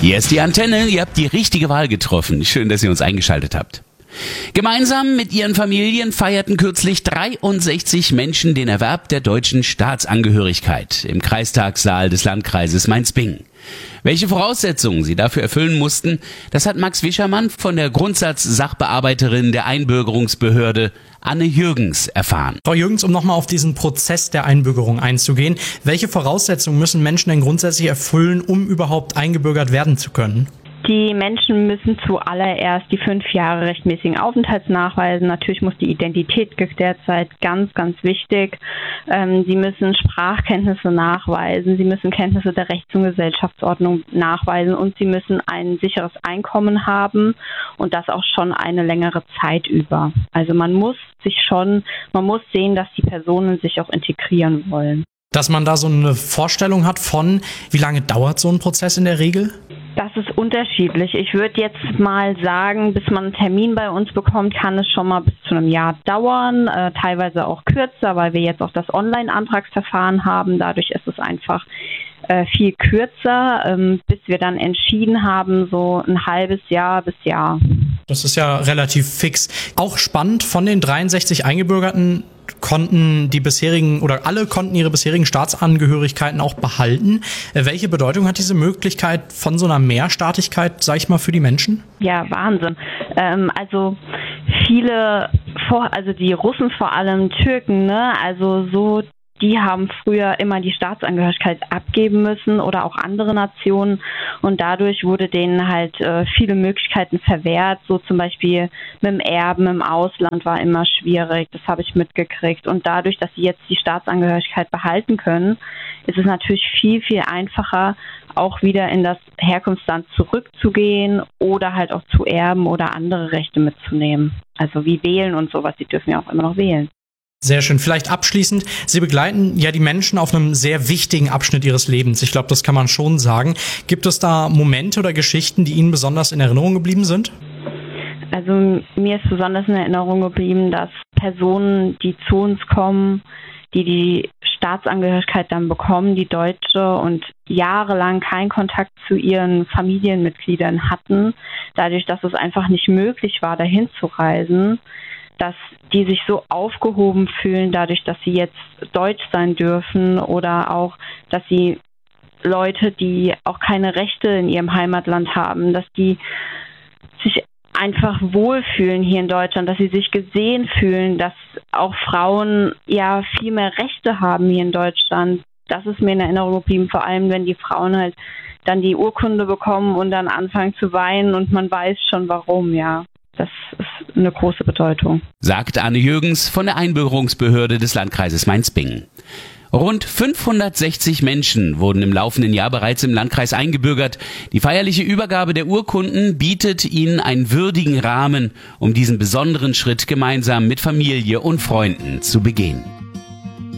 Hier ist die Antenne, ihr habt die richtige Wahl getroffen. Schön, dass ihr uns eingeschaltet habt. Gemeinsam mit ihren Familien feierten kürzlich 63 Menschen den Erwerb der deutschen Staatsangehörigkeit im Kreistagssaal des Landkreises Mainz-Bingen. Welche Voraussetzungen sie dafür erfüllen mussten, das hat Max Wischermann von der Grundsatz-Sachbearbeiterin der Einbürgerungsbehörde Anne Jürgens erfahren. Frau Jürgens, um nochmal auf diesen Prozess der Einbürgerung einzugehen, welche Voraussetzungen müssen Menschen denn grundsätzlich erfüllen, um überhaupt eingebürgert werden zu können? Die Menschen müssen zuallererst die 5 Jahre rechtmäßigen Aufenthalts nachweisen. Natürlich muss die Identität geklärt sein, ganz, ganz wichtig. Sie müssen Sprachkenntnisse nachweisen, sie müssen Kenntnisse der Rechts- und Gesellschaftsordnung nachweisen und sie müssen ein sicheres Einkommen haben und das auch schon eine längere Zeit über. Also man muss sehen, dass die Personen sich auch integrieren wollen. Dass man da so eine Vorstellung hat von, wie lange dauert so ein Prozess in der Regel? Das ist unterschiedlich. Ich würde jetzt mal sagen, bis man einen Termin bei uns bekommt, kann es schon mal bis zu einem Jahr dauern, teilweise auch kürzer, weil wir jetzt auch das Online-Antragsverfahren haben. Dadurch ist es einfach viel kürzer, bis wir dann entschieden haben, so ein halbes Jahr bis Jahr. Das ist ja relativ fix. Auch spannend, von den 63 Eingebürgerten konnten alle konnten ihre bisherigen Staatsangehörigkeiten auch behalten. Welche Bedeutung hat diese Möglichkeit von so einer Mehrstaatigkeit, sag ich mal, für die Menschen? Ja, Wahnsinn. Also die Russen, vor allem Türken, die haben früher immer die Staatsangehörigkeit abgeben müssen oder auch andere Nationen und dadurch wurde denen halt viele Möglichkeiten verwehrt, so zum Beispiel mit dem Erben im Ausland war immer schwierig, das habe ich mitgekriegt und dadurch, dass sie jetzt die Staatsangehörigkeit behalten können, ist es natürlich viel, viel einfacher, auch wieder in das Herkunftsland zurückzugehen oder halt auch zu erben oder andere Rechte mitzunehmen, also wie wählen und sowas, die dürfen ja auch immer noch wählen. Sehr schön. Vielleicht abschließend, Sie begleiten ja die Menschen auf einem sehr wichtigen Abschnitt ihres Lebens. Ich glaube, das kann man schon sagen. Gibt es da Momente oder Geschichten, die Ihnen besonders in Erinnerung geblieben sind? Also mir ist besonders in Erinnerung geblieben, dass Personen, die zu uns kommen, die Staatsangehörigkeit dann bekommen, die Deutsche und jahrelang keinen Kontakt zu ihren Familienmitgliedern hatten, dadurch, dass es einfach nicht möglich war, dahin zu reisen, dass die sich so aufgehoben fühlen, dadurch, dass sie jetzt deutsch sein dürfen oder auch, dass sie Leute, die auch keine Rechte in ihrem Heimatland haben, dass die sich einfach wohlfühlen hier in Deutschland, dass sie sich gesehen fühlen, dass auch Frauen ja viel mehr Rechte haben hier in Deutschland. Das ist mir in Erinnerung geblieben, vor allem wenn die Frauen halt dann die Urkunde bekommen und dann anfangen zu weinen und man weiß schon warum, ja. Das ist eine große Bedeutung. Sagt Anne Jürgens von der Einbürgerungsbehörde des Landkreises Mainz-Bingen. Rund 560 Menschen wurden im laufenden Jahr bereits im Landkreis eingebürgert. Die feierliche Übergabe der Urkunden bietet ihnen einen würdigen Rahmen, um diesen besonderen Schritt gemeinsam mit Familie und Freunden zu begehen.